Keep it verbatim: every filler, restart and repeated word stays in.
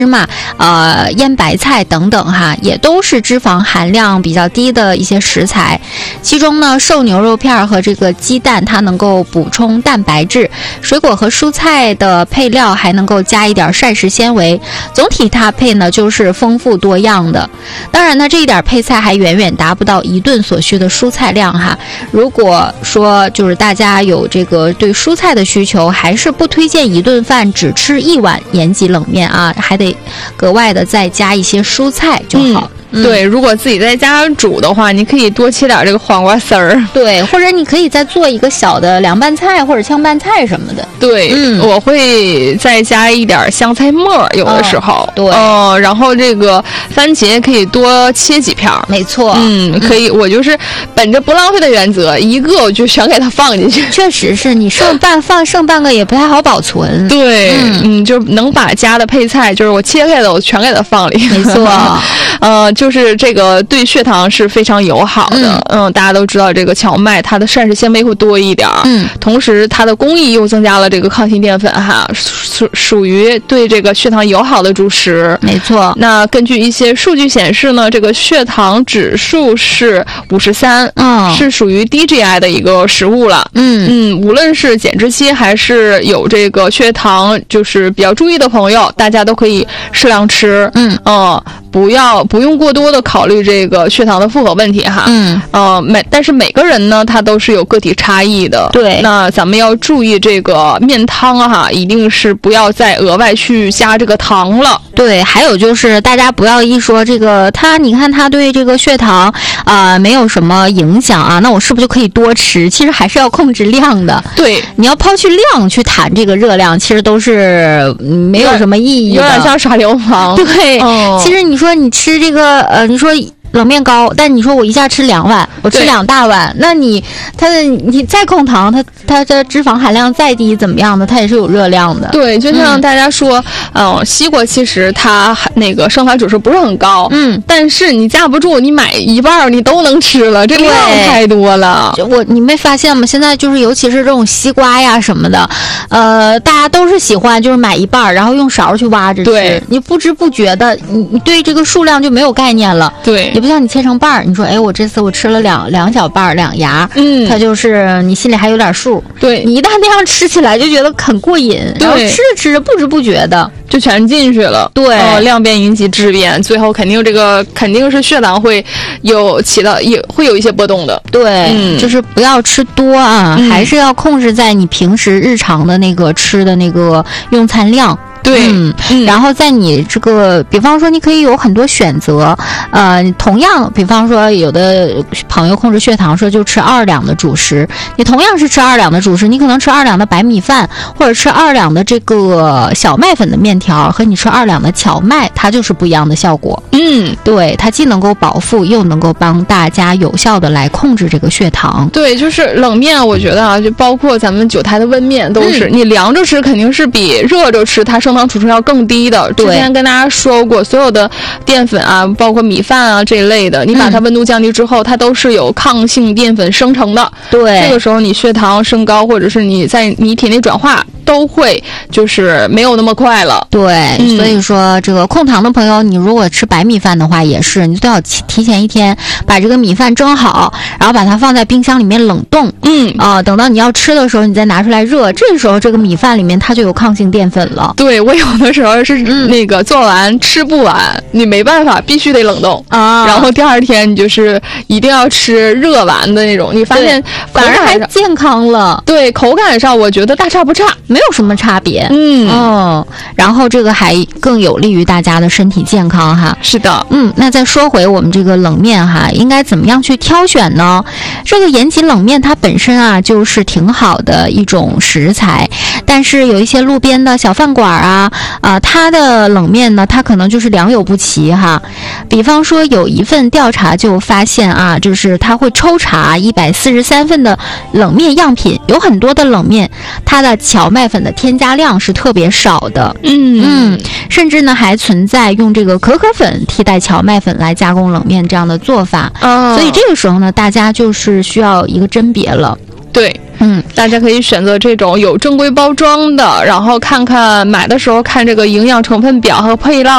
芝麻、呃腌白菜等等哈，也都是脂肪含量比较低的一些食材。其中呢，瘦牛肉片和这个鸡蛋它能够补充蛋白质，水果和蔬菜的配料还能够加一点膳食纤维，总体搭配呢就是丰富多样的。当然呢，这一点配菜还远远达不到一顿所需的蔬菜量哈。如果说就是大家有这个对蔬菜的需求，还是不推荐一顿饭只吃一碗延吉冷面啊，还得格外的再加一些蔬菜就好。 嗯嗯、对，如果自己在家煮的话，你可以多切点这个黄瓜丝儿， 对，或者你可以再做一个小的凉拌菜或者炝拌菜什么的。 对，嗯，我会再加一点香菜末，有的时候， 哦、对， 哦、呃，然后这个番茄可以多切几片， 没错， 嗯，可以，嗯、我就是本着不浪费的原则，一个我就全给它放进去。 确实是你剩半放剩半个也不太好保存。 对，嗯，嗯就能把家的配菜，就是我切开的，我全给它放里。 没错， 呃。就是这个对血糖是非常友好的，嗯，嗯大家都知道这个荞麦它的膳食纤维会多一点，嗯，同时它的工艺又增加了这个抗性淀粉哈，属属于对这个血糖友好的主食。 没错。 那根据一些数据显示呢，这个血糖指数是五十三，嗯，是属于低 G I 的一个食物了，嗯嗯，无论是减脂期还是有这个血糖就是比较注意的朋友，大家都可以适量吃，嗯嗯，不要不用过多的考虑这个血糖的负荷问题哈，嗯，呃，每但是每个人呢，他都是有个体差异的， 对。 那咱们要注意这个面汤哈，一定是不要再额外去加这个糖了。 对，还有就是大家不要一说这个它，你看它对这个血糖啊、呃、没有什么影响啊，那我是不是就可以多吃？其实还是要控制量的。 对， 你要抛去量去谈这个热量，其实都是没有什么意义的， 有点像耍流氓。 对，哦、其实你说你吃这个呃，你说。冷面糕，但你说我一下吃两碗，我吃两大碗，那你它的你再控糖，它它的脂肪含量再低，怎么样的，它也是有热量的。 对，就像大家说，嗯，呃、西瓜其实它那个升糖指数不是很高，嗯，但是你架不住，你买一半你都能吃了，这量太多了。 我你没发现吗？现在就是尤其是这种西瓜呀什么的，呃，大家都是喜欢就是买一半，然后用勺去挖着吃。 对， 你不知不觉的，你你对这个数量就没有概念了。 对。 不像你切成瓣儿，你说哎，我这次我吃了两两小瓣儿两牙，嗯，它就是你心里还有点数。 对， 你一旦那样吃起来就觉得很过瘾，然后吃着吃着不知不觉的就全进去了。 对， 呃、量变引起质变，最后肯定这个肯定是血糖会有起到也会有一些波动的。 对，嗯、就是不要吃多啊、嗯，还是要控制在你平时日常的那个吃的那个用餐量。 对、 嗯嗯，然后在你这个，比方说你可以有很多选择，呃，同样，比方说有的朋友控制血糖说就吃二两的主食，你同样是吃二两的主食，你可能吃二两的白米饭，或者吃二两的这个小麦粉的面条，和你吃二两的荞麦，它就是不一样的效果。 嗯， 对，它既能够饱腹，又能够帮大家有效的来控制这个血糖。 对，就是冷面，我觉得啊，就包括咱们九台的温面都是，嗯、你凉着吃肯定是比热着吃它升糖指数要更低的。之前跟大家说过，所有的淀粉啊，包括米饭啊这一类的，你把它温度降低之后，嗯、它都是有抗性淀粉生成的。 对， 这个时候你血糖升高，或者是你在你体内转化，都会就是没有那么快了。 对，嗯、所以说这个控糖的朋友，你如果吃白米饭的话，也是你都要提前一天把这个米饭蒸好，然后把它放在冰箱里面冷冻。嗯啊、呃，等到你要吃的时候，你再拿出来热，这个时候这个米饭里面它就有抗性淀粉了。 对，我有的时候是那个做完、嗯、吃不完，你没办法，必须得冷冻啊。然后第二天你就是一定要吃热完的那种，你发现反而还健康了。 对，口感上我觉得大差不差， 没有什么差别。 嗯哦，然后这个还更有利于大家的身体健康哈。 是的， 嗯，那再说回我们这个冷面哈，应该怎么样去挑选呢？这个延吉冷面它本身啊就是挺好的一种食材，但是有一些路边的小饭馆啊，啊、呃，它的冷面呢，它可能就是良莠不齐哈。比方说有一份调查就发现啊，就是它会抽查一百四十三份的冷面样品，有很多的冷面，它的荞麦粉的添加量是特别少的。嗯嗯，甚至呢还存在用这个可可粉替代荞麦粉来加工冷面这样的做法。哦，所以这个时候呢，大家就是需要一个甄别了。 对，嗯，大家可以选择这种有正规包装的，然后看看买的时候看这个营养成分表和配料